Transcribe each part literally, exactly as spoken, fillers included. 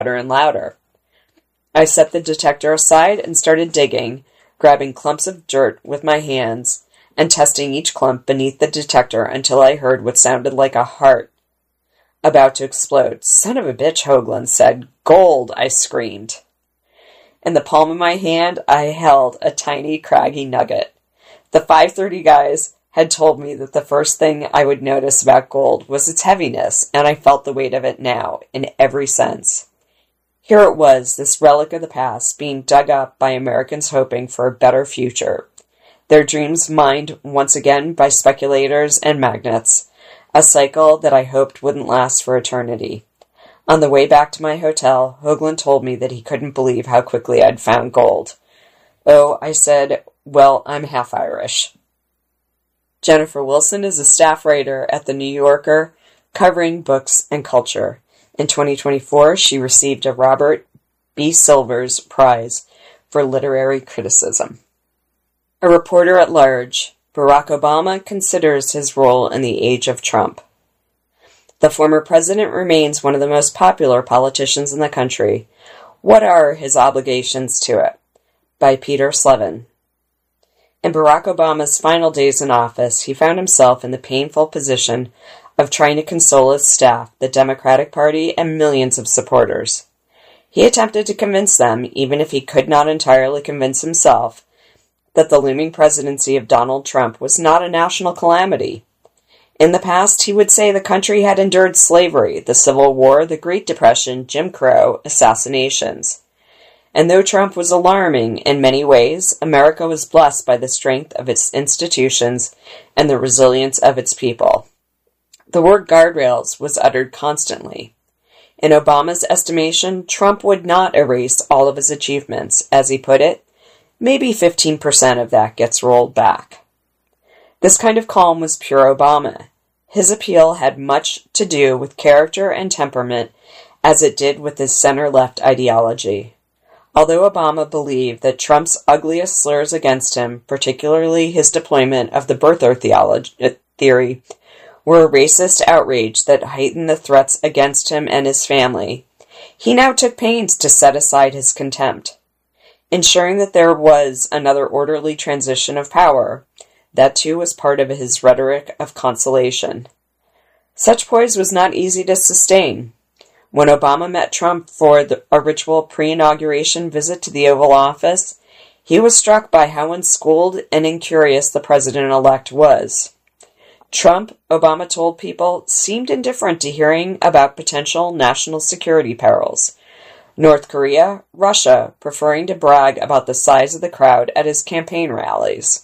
louder and louder. I set the detector aside and started digging, grabbing clumps of dirt with my hands and testing each clump beneath the detector until I heard what sounded like a heart about to explode. "Son of a bitch," Hoagland said. "Gold," I screamed. In the palm of my hand, I held a tiny, craggy nugget. The five thirty guys had told me that the first thing I would notice about gold was its heaviness, and I felt the weight of it now, in every sense. Here it was, this relic of the past, being dug up by Americans hoping for a better future. Their dreams mined once again by speculators and magnates, a cycle that I hoped wouldn't last for eternity. On the way back to my hotel, Hoagland told me that he couldn't believe how quickly I'd found gold. "Oh," I said, "well, I'm half Irish." Jennifer Wilson is a staff writer at The New Yorker, covering books and culture. In twenty twenty-four, she received a Robert B. Silvers Prize for Literary Criticism. A reporter at large, Barack Obama considers his role in the age of Trump. The former president remains one of the most popular politicians in the country. What are his obligations to it? By Peter Slevin. In Barack Obama's final days in office, he found himself in the painful position of trying to console his staff, the Democratic Party, and millions of supporters. He attempted to convince them, even if he could not entirely convince himself, that the looming presidency of Donald Trump was not a national calamity. In the past, he would say the country had endured slavery, the Civil War, the Great Depression, Jim Crow, assassinations. And though Trump was alarming in many ways, America was blessed by the strength of its institutions and the resilience of its people. The word guardrails was uttered constantly. In Obama's estimation, Trump would not erase all of his achievements. As he put it, maybe fifteen percent of that gets rolled back. This kind of calm was pure Obama. His appeal had much to do with character and temperament, as it did with his center-left ideology. Although Obama believed that Trump's ugliest slurs against him, particularly his deployment of the birther theology, theory, were a racist outrage that heightened the threats against him and his family, he now took pains to set aside his contempt, ensuring that there was another orderly transition of power. That too was part of his rhetoric of consolation. Such poise was not easy to sustain. When Obama met Trump for the, a ritual pre-inauguration visit to the Oval Office, he was struck by how unschooled and incurious the president-elect was. Trump, Obama told people, seemed indifferent to hearing about potential national security perils. North Korea, Russia, preferring to brag about the size of the crowd at his campaign rallies.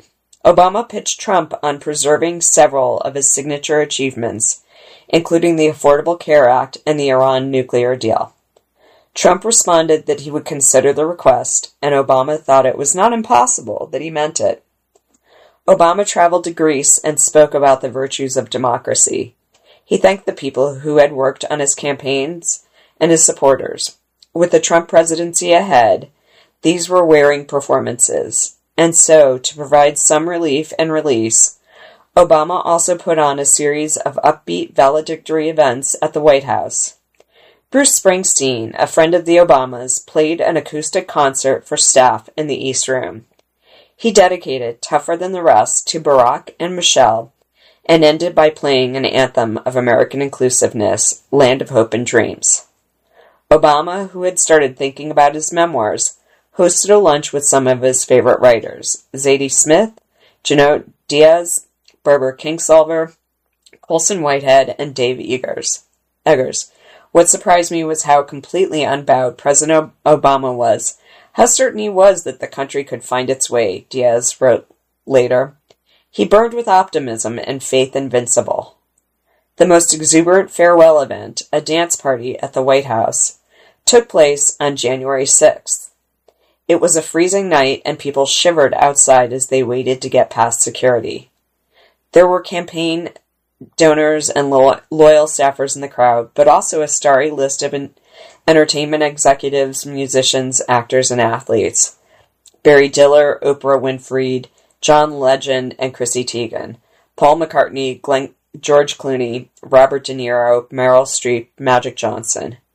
Obama pitched Trump on preserving several of his signature achievements, including the Affordable Care Act and the Iran nuclear deal. Trump responded that he would consider the request, and Obama thought it was not impossible that he meant it. Obama traveled to Greece and spoke about the virtues of democracy. He thanked the people who had worked on his campaigns and his supporters. With the Trump presidency ahead, these were wearing performances, and so, to provide some relief and release, Obama also put on a series of upbeat valedictory events at the White House. Bruce Springsteen, a friend of the Obamas, played an acoustic concert for staff in the East Room. He dedicated Tougher Than the Rest to Barack and Michelle, and ended by playing an anthem of American inclusiveness, Land of Hope and Dreams. Obama, who had started thinking about his memoirs, hosted a lunch with some of his favorite writers, Zadie Smith, Junot Diaz, Barbara Kingsolver, Colson Whitehead, and Dave Eggers. Eggers. What surprised me was how completely unbowed President Obama was, how certain he was that the country could find its way, Diaz wrote later. He burned with optimism and faith invincible. The most exuberant farewell event, a dance party at the White House, took place on January sixth. It was a freezing night, and people shivered outside as they waited to get past security. There were campaign donors and lo- loyal staffers in the crowd, but also a starry list of en- entertainment executives, musicians, actors, and athletes. Barry Diller, Oprah Winfrey, John Legend, and Chrissy Teigen. Paul McCartney, Glenn, George Clooney, Robert De Niro, Meryl Streep, Magic Johnson.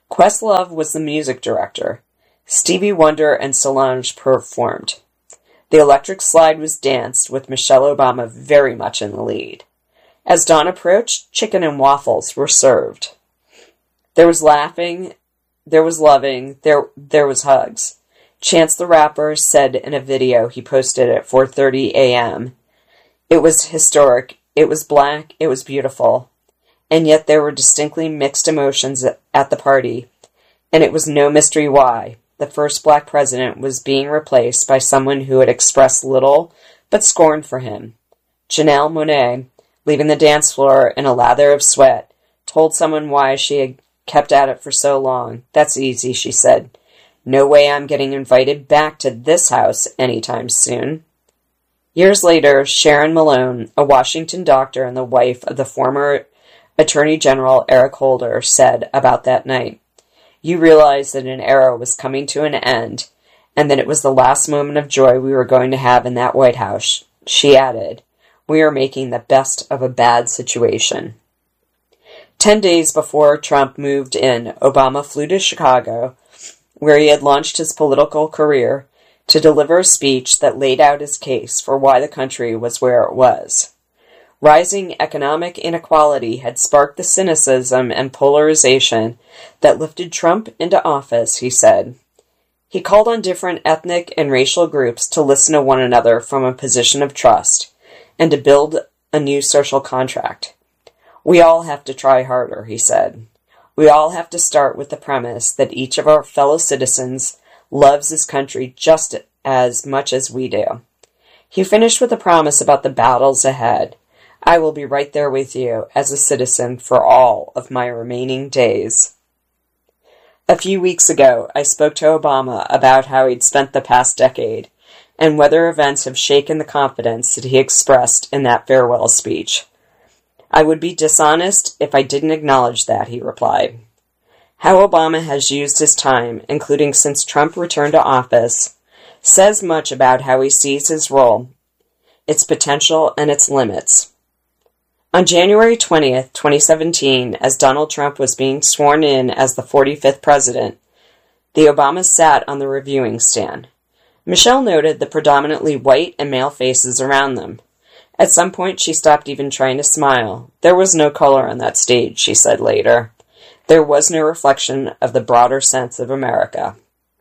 Questlove was the music director. Stevie Wonder and Solange performed. The electric slide was danced, with Michelle Obama very much in the lead. As dawn approached, chicken and waffles were served. There was laughing, there was loving, there there was hugs. Chance the Rapper said in a video he posted at four thirty a.m., "It was historic, it was black, it was beautiful. And yet there were distinctly mixed emotions at the party, and it was no mystery why. The first black president was being replaced by someone who had expressed little but scorn for him. Janelle Monáe, leaving the dance floor in a lather of sweat, told someone why she had kept at it for so long. 'That's easy,' she said. 'No way I'm getting invited back to this house anytime soon.'" Years later, Sharon Malone, a Washington doctor and the wife of the former Attorney General Eric Holder, said about that night, "You realized that an era was coming to an end, and that it was the last moment of joy we were going to have in that White House." She added, "We are making the best of a bad situation." Ten days before Trump moved in, Obama flew to Chicago, where he had launched his political career, to deliver a speech that laid out his case for why the country was where it was. Rising economic inequality had sparked the cynicism and polarization that lifted Trump into office, he said. He called on different ethnic and racial groups to listen to one another from a position of trust and to build a new social contract. "We all have to try harder," he said. "We all have to start with the premise that each of our fellow citizens loves his country just as much as we do." He finished with a promise about the battles ahead. "I will be right there with you as a citizen for all of my remaining days." A few weeks ago, I spoke to Obama about how he'd spent the past decade and whether events have shaken the confidence that he expressed in that farewell speech. "I would be dishonest if I didn't acknowledge that," he replied. How Obama has used his time, including since Trump returned to office, says much about how he sees his role, its potential, and its limits. On January twentieth, twenty seventeen, as Donald Trump was being sworn in as the forty-fifth president, the Obamas sat on the reviewing stand. Michelle noted the predominantly white and male faces around them. At some point, she stopped even trying to smile. "There was no color on that stage," she said later. "There was no reflection of the broader sense of America."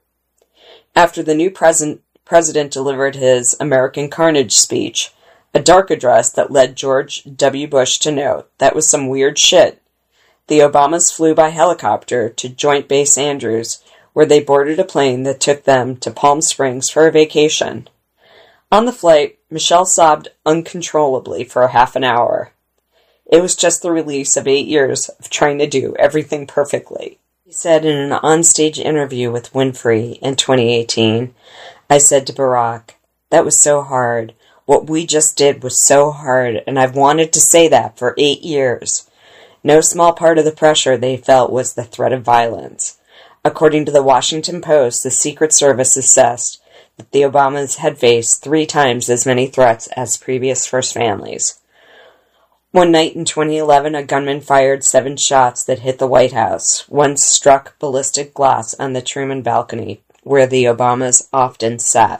After the new president, president delivered his American Carnage speech, a dark address that led George W. Bush to note, "That was some weird shit," the Obamas flew by helicopter to Joint Base Andrews, where they boarded a plane that took them to Palm Springs for a vacation. On the flight, Michelle sobbed uncontrollably for half an hour. It was just the release of eight years of trying to do everything perfectly. He said in an onstage interview with Winfrey in twenty eighteen, "I said to Barack, that was so hard. What we just did was so hard, and I've wanted to say that for eight years. No small part of the pressure they felt was the threat of violence." According to the Washington Post, the Secret Service assessed that the Obamas had faced three times as many threats as previous first families. One night in twenty eleven, a gunman fired seven shots that hit the White House. One struck ballistic glass on the Truman balcony, where the Obamas often sat.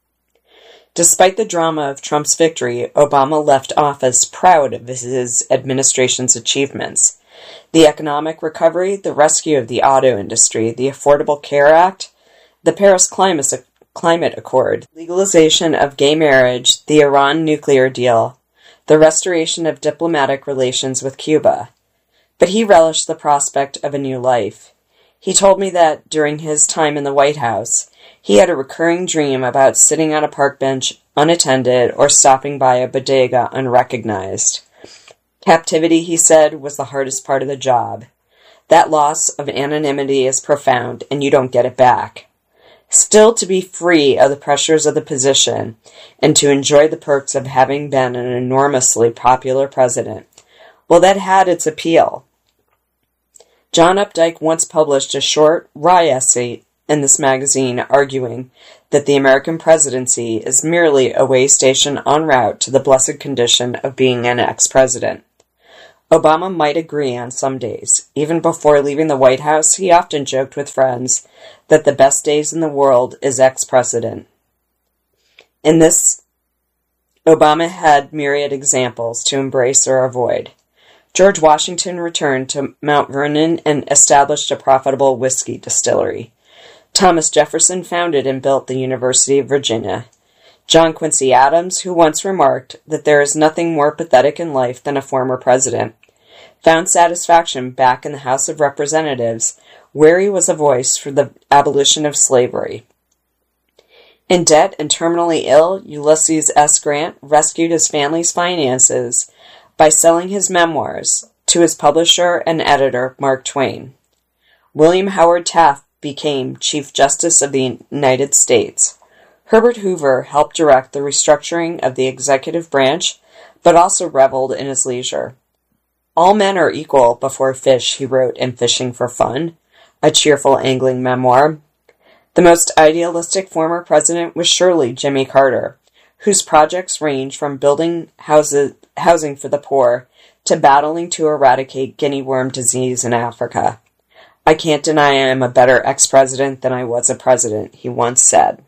Despite the drama of Trump's victory, Obama left office proud of his administration's achievements. The economic recovery, the rescue of the auto industry, the Affordable Care Act, the Paris Climate Climate Accord, legalization of gay marriage, the Iran nuclear deal, the restoration of diplomatic relations with Cuba. But he relished the prospect of a new life. He told me that, during his time in the White House, he had a recurring dream about sitting on a park bench unattended or stopping by a bodega unrecognized. Captivity, he said, was the hardest part of the job. That loss of anonymity is profound, and you don't get it back. Still, to be free of the pressures of the position and to enjoy the perks of having been an enormously popular president, well, that had its appeal. John Updike once published a short, wry essay in this magazine arguing that the American presidency is merely a way station en route to the blessed condition of being an ex-president. Obama might agree on some days. Even before leaving the White House, he often joked with friends that the best days in the world is ex-president. In this, Obama had myriad examples to embrace or avoid. George Washington returned to Mount Vernon and established a profitable whiskey distillery. Thomas Jefferson founded and built the University of Virginia. John Quincy Adams, who once remarked that there is nothing more pathetic in life than a former president, found satisfaction back in the House of Representatives, where he was a voice for the abolition of slavery. In debt and terminally ill, Ulysses S. Grant rescued his family's finances by selling his memoirs to his publisher and editor, Mark Twain. William Howard Taft became Chief Justice of the United States. Herbert Hoover helped direct the restructuring of the executive branch, but also reveled in his leisure. All men are equal before fish, he wrote in Fishing for Fun, a cheerful angling memoir. The most idealistic former president was surely Jimmy Carter, whose projects range from building houses, housing for the poor to battling to eradicate guinea worm disease in Africa. I can't deny I am a better ex-president than I was a president, he once said.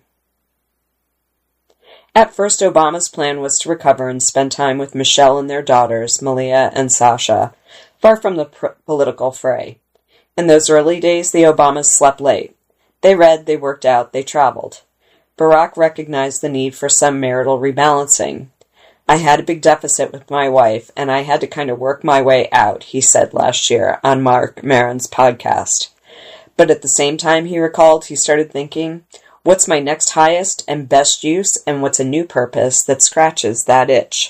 At first, Obama's plan was to recover and spend time with Michelle and their daughters, Malia and Sasha, far from the pr- political fray. In those early days, the Obamas slept late. They read, they worked out, they traveled. Barack recognized the need for some marital rebalancing. I had a big deficit with my wife, and I had to kind of work my way out, he said last year on Mark Maron's podcast. But at the same time, he recalled, he started thinking, what's my next highest and best use, and what's a new purpose that scratches that itch?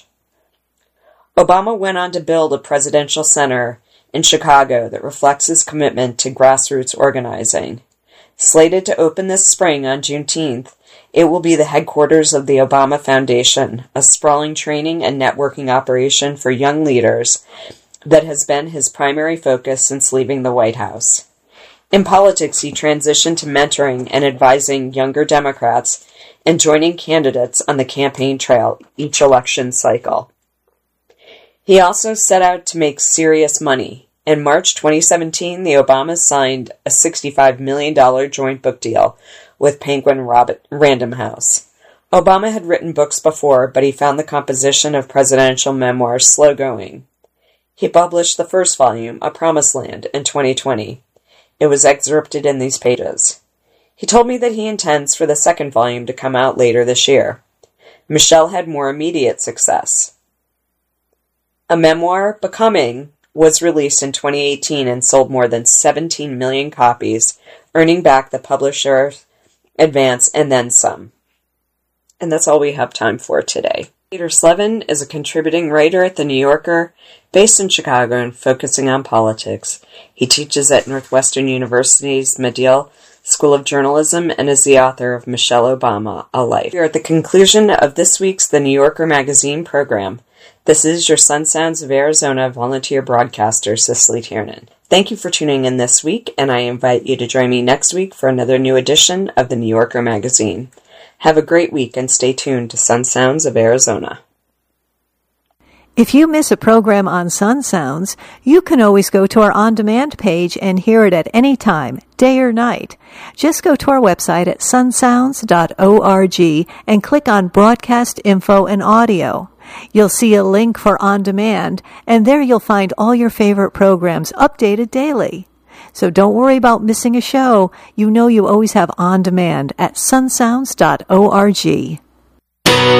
Obama went on to build a presidential center in Chicago that reflects his commitment to grassroots organizing. Slated to open this spring on Juneteenth, it will be the headquarters of the Obama Foundation, a sprawling training and networking operation for young leaders that has been his primary focus since leaving the White House. In politics, he transitioned to mentoring and advising younger Democrats and joining candidates on the campaign trail each election cycle. He also set out to make serious money. In March twenty seventeen, the Obamas signed a sixty-five million dollars joint book deal with Penguin Robert Random House. Obama had written books before, but he found the composition of presidential memoirs slow-going. He published the first volume, A Promised Land, in twenty twenty. It was excerpted in these pages. He told me that he intends for the second volume to come out later this year. Michelle had more immediate success. A memoir, Becoming, was released in twenty eighteen and sold more than seventeen million copies, earning back the publisher's advance and then some. And that's all we have time for today. Peter Slevin is a contributing writer at The New Yorker, based in Chicago and focusing on politics. He teaches at Northwestern University's Medill School of Journalism and is the author of Michelle Obama, A Life. We are at the conclusion of this week's The New Yorker magazine program. This is your Sun Sounds of Arizona volunteer broadcaster, Cicely Tiernan. Thank you for tuning in this week, and I invite you to join me next week for another new edition of The New Yorker magazine. Have a great week and stay tuned to Sun Sounds of Arizona. If you miss a program on Sun Sounds, you can always go to our on-demand page and hear it at any time, day or night. Just go to our website at sun sounds dot org and click on Broadcast Info and Audio. You'll see a link for On Demand, and there you'll find all your favorite programs updated daily. So don't worry about missing a show. You know you always have On Demand at sun sounds dot org.